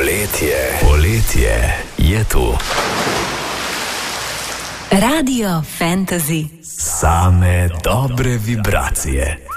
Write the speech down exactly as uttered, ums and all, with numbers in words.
Poletje, poletje je tu. Radio Fantasy. Same dobre vibracije.